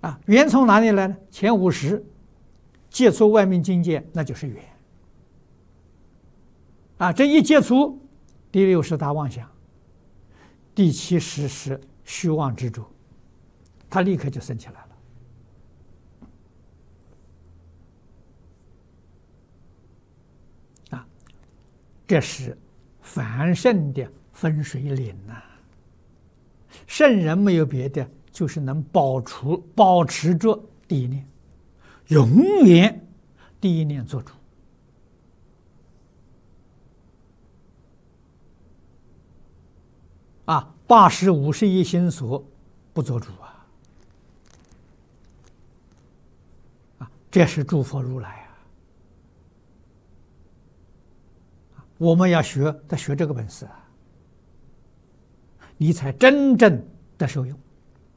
缘从哪里来呢？前50接触外面境界，那就是缘。这一接触，第6是大妄想，第70是虚妄执着，它立刻就升起来了。这是凡圣的分水岭呐。圣人没有别的，就是能保持着第一念，永远第一念做主。80、51心所不做主这是诸佛如来我们要学这个本事你才真正的受用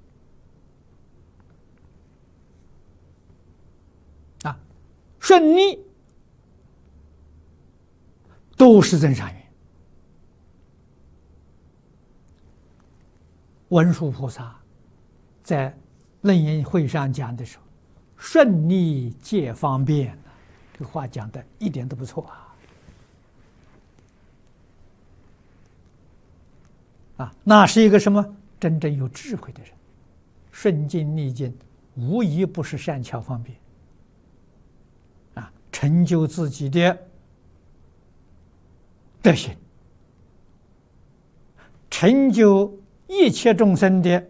顺逆都是增上缘。文殊菩萨在楞严会上讲的时候，顺逆皆方便，这个话讲的一点都不错那是一个什么真正有智慧的人，顺境逆境无疑不是善巧方便成就自己的德行，成就一切众生的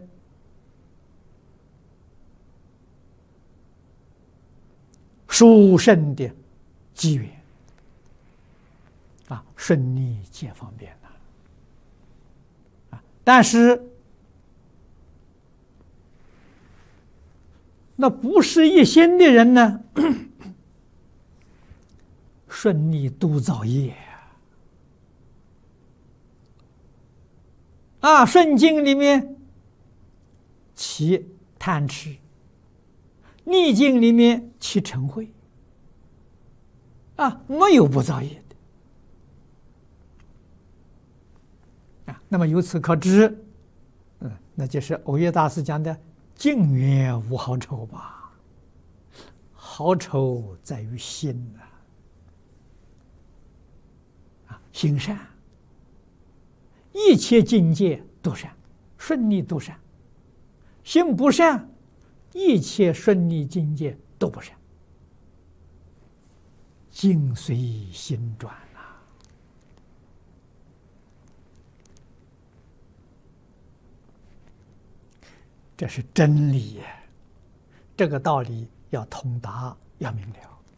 殊胜的机缘顺逆皆方便但是那不是一心的人呢顺逆都造业顺境里面起贪痴，逆境里面起嗔恚没有不造业的那么由此可知那就是藕益大师讲的境缘无好丑吧，好丑在于心心善，一切境界都善，顺逆都善；心不善，一切顺逆境界都不善。境随心转这是真理呀！这个道理要通达，要明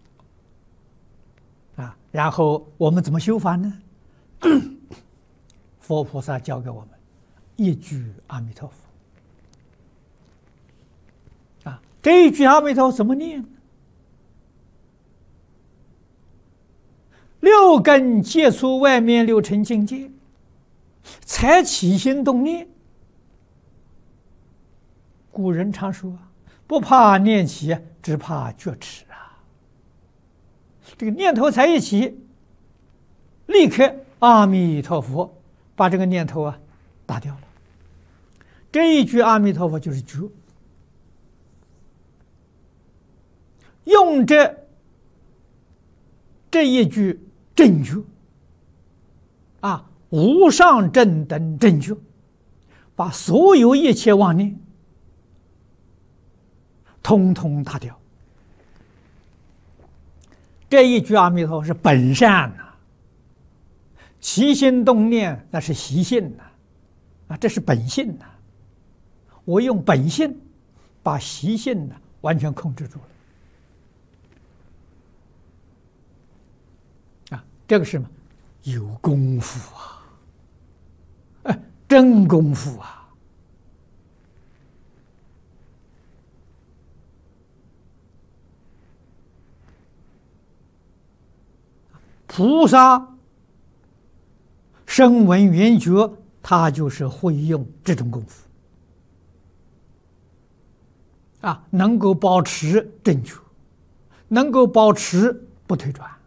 了然后我们怎么修法呢？佛菩萨教给我们一句阿弥陀佛这一句阿弥陀佛怎么念？六根接触外面六尘境界，才起心动念。古人常说不怕念起，只怕觉迟这个念头才一起，立刻阿弥陀佛把这个念头打掉了。这一句阿弥陀佛就是觉，用这一句正觉无上正等正觉，把所有一切妄念通通打掉。这一句阿弥陀佛是本善起心动念那是习性这是本性我用本性把习性完全控制住了这个是什么？有功夫真功夫菩萨声闻缘觉，他就是会用这种功夫能够保持正确，能够保持不退转